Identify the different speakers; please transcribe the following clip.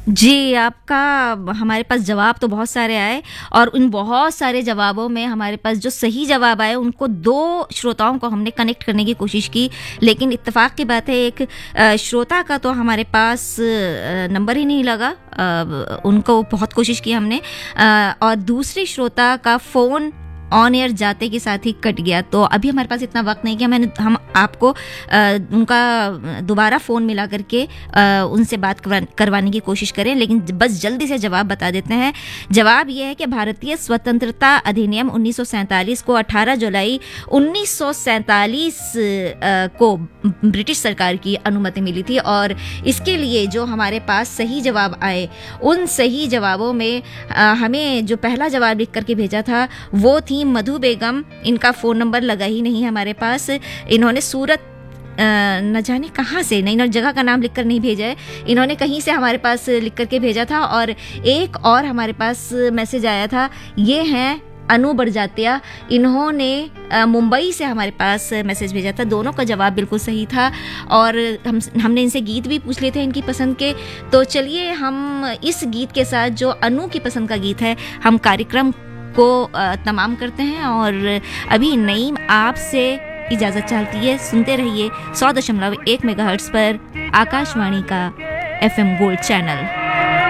Speaker 1: जी, आपका हमारे पास जवाब तो बहुत सारे आए और उन बहुत सारे जवाबों में हमारे पास जो सही जवाब आए उनको 2 श्रोताओं को हमने कनेक्ट करने की कोशिश की, लेकिन इत्तेफाक की बात है एक श्रोता का तो हमारे पास नंबर ही नहीं लगा। उनको बहुत कोशिश की हमने और दूसरी श्रोता का फ़ोन ऑन एयर जाते के साथ ही कट गया। तो अभी हमारे पास इतना वक्त नहीं कि हम आपको उनका दोबारा फ़ोन मिला करके उनसे बात करवाने की कोशिश करें, लेकिन बस जल्दी से जवाब बता देते हैं। जवाब ये है कि भारतीय स्वतंत्रता अधिनियम 1947 को 18 जुलाई 1947 को ब्रिटिश सरकार की अनुमति मिली थी और इसके लिए जो हमारे पास सही जवाब आए उन सही जवाबों में हमें जो पहला जवाब लिख करके भेजा था वो थी मधु बेगम। इनका फ़ोन नंबर लगा ही नहीं हमारे पास। इन्होंने सूरत न जाने कहाँ से, नहीं जगह का नाम लिखकर नहीं भेजा है, इन्होंने कहीं से हमारे पास लिख करके भेजा था। और एक और हमारे पास मैसेज आया था, ये हैं अनु बड़जात्या। इन्होंने मुंबई से हमारे पास मैसेज भेजा था। दोनों का जवाब बिल्कुल सही था और हमने इनसे गीत भी पूछ लिए थे इनकी पसंद के। तो चलिए हम इस गीत के साथ, जो अनु की पसंद का गीत है, हम कार्यक्रम को तमाम करते हैं और अभी नईम आपसे इजाज़त चाहती है। सुनते रहिए 100.1 मेगाहर्ट्ज़ पर आकाशवाणी का FM गोल्ड चैनल।